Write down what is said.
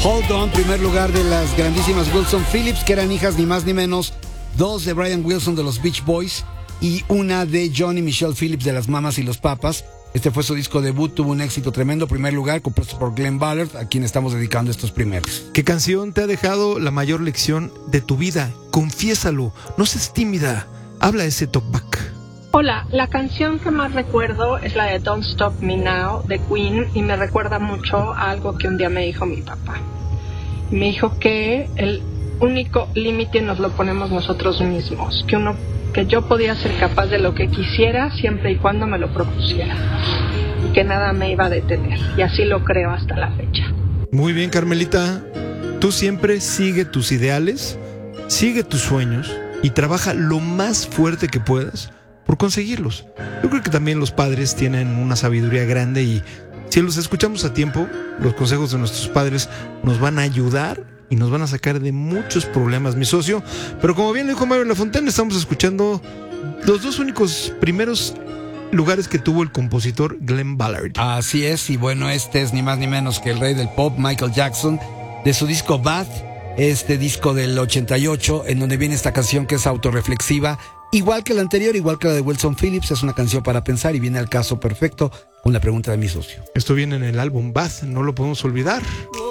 Hold On, primer lugar de las grandísimas Wilson Phillips, que eran hijas ni más ni menos, dos de Brian Wilson de los Beach Boys y una de John y Michelle Phillips de las Mamas y los Papas. Este fue su disco debut, tuvo un éxito tremendo, primer lugar, compuesto por Glenn Ballard, a quien estamos dedicando estos primeros. ¿Qué canción te ha dejado la mayor lección de tu vida? Confiésalo, no seas tímida, habla ese talkback. Hola, la canción que más recuerdo es la de Don't Stop Me Now de Queen y me recuerda mucho a algo que un día me dijo mi papá. Me dijo que el único límite nos lo ponemos nosotros mismos, que yo podía ser capaz de lo que quisiera siempre y cuando me lo propusiera y que nada me iba a detener, y así lo creo hasta la fecha. Muy bien, Carmelita, tú siempre sigue tus ideales, sigue tus sueños y trabaja lo más fuerte que puedas por conseguirlos. Yo creo que también los padres tienen una sabiduría grande y si los escuchamos a tiempo, los consejos de nuestros padres nos van a ayudar y nos van a sacar de muchos problemas, mi socio. Pero como bien lo dijo Mario Lafontaine, estamos escuchando los dos únicos primeros lugares que tuvo el compositor Glenn Ballard. Así es, y bueno, este es ni más ni menos que el rey del pop, Michael Jackson, de su disco Bad, este disco del 88, en donde viene esta canción que es autorreflexiva, igual que la anterior, igual que la de Wilson Phillips, es una canción para pensar y viene al caso perfecto con la pregunta de mi socio. Esto viene en el álbum Bad, no lo podemos olvidar.